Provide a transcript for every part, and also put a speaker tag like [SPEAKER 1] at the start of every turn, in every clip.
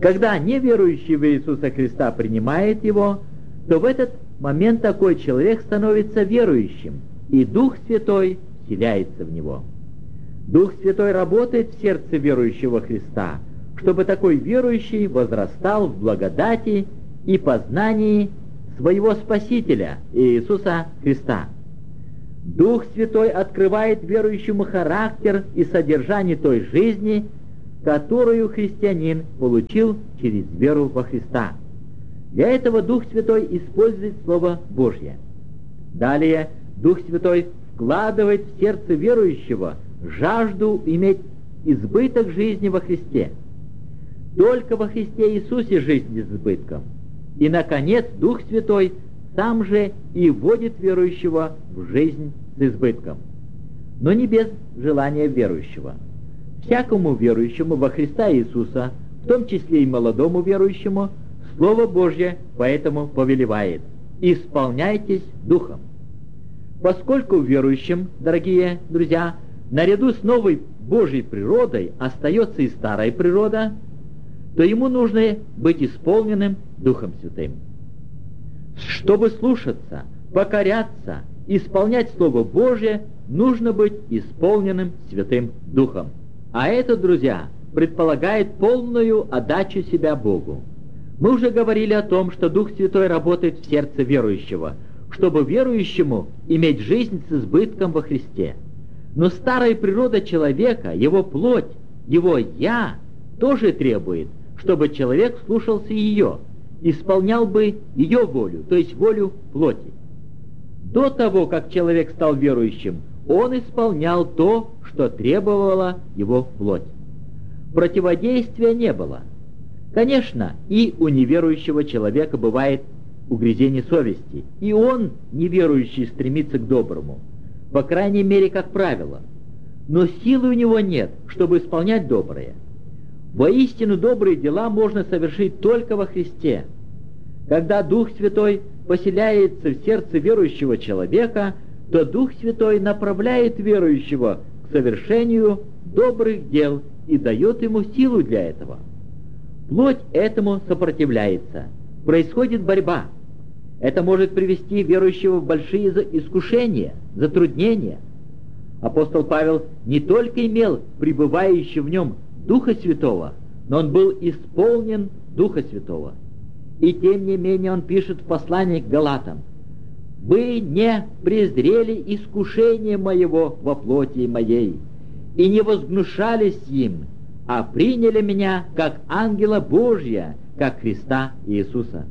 [SPEAKER 1] Когда неверующий в Иисуса Христа принимает Его, то в этот момент такой человек становится верующим, и Дух Святой вселяется в него. Дух Святой работает в сердце верующего Христа, чтобы такой верующий возрастал в благодати и познании своего Спасителя Иисуса Христа. Дух Святой открывает верующему характер и содержание той жизни, которую христианин получил через веру во Христа. Для этого Дух Святой использует Слово Божье. Далее Дух Святой вкладывает в сердце верующего жажду иметь избыток жизни во Христе. Только во Христе Иисусе жизнь с избытком. И, наконец, Дух Святой сам же и вводит верующего в жизнь с избытком. Но не без желания верующего. Всякому верующему во Христа Иисуса, в том числе и молодому верующему, Слово Божье поэтому повелевает: «Исполняйтесь Духом». Поскольку верующим, дорогие друзья, наряду с новой Божьей природой остается и старая природа, то ему нужно быть исполненным Духом Святым. Чтобы слушаться, покоряться, исполнять Слово Божье, нужно быть исполненным Святым Духом. А это, друзья, предполагает полную отдачу себя Богу. Мы уже говорили о том, что Дух Святой работает в сердце верующего, чтобы верующему иметь жизнь с избытком во Христе. Но старая природа человека, его плоть, его «я» тоже требует, чтобы человек слушался ее, исполнял бы ее волю, то есть волю плоти. До того, как человек стал верующим, он исполнял то, что требовала его плоть. Противодействия не было. Конечно, и у неверующего человека бывает угрызение совести, и он, неверующий, стремится к доброму, по крайней мере, как правило. Но силы у него нет, чтобы исполнять доброе. Воистину, добрые дела можно совершить только во Христе. Когда Дух Святой поселяется в сердце верующего человека, то Дух Святой направляет верующего к совершению добрых дел и дает ему силу для этого. Плоть этому сопротивляется. Происходит борьба. Это может привести верующего в большие искушения, затруднения. Апостол Павел не только имел пребывающий в нем Духа Святого, но он был исполнен Духа Святого. И тем не менее он пишет в послании к Галатам: «Вы не презрели искушение моего во плоти моей, и не возгнушались им, а приняли меня как ангела Божия, как Христа Иисуса».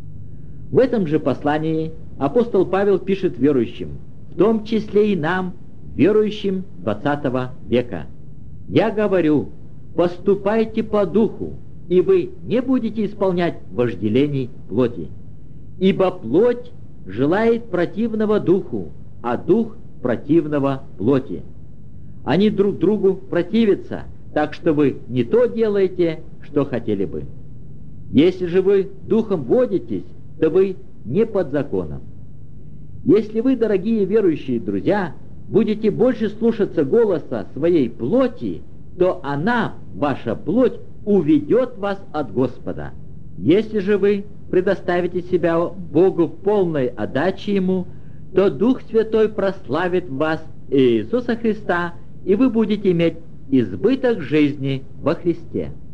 [SPEAKER 1] В этом же послании апостол Павел пишет верующим, в том числе и нам, верующим 20 века: «Я говорю, поступайте по духу, и вы не будете исполнять вожделений плоти. Ибо плоть желает противного духу, а дух противного плоти. Они друг другу противятся, так что вы не то делаете, что хотели бы. Если же вы духом водитесь, то вы не под законом». Если вы, дорогие верующие друзья, будете больше слушаться голоса своей плоти, то она, ваша плоть, уведет вас от Господа. Если же вы предоставите себя Богу в полной отдаче Ему, то Дух Святой прославит в вас Иисуса Христа, и вы будете иметь избыток жизни во Христе.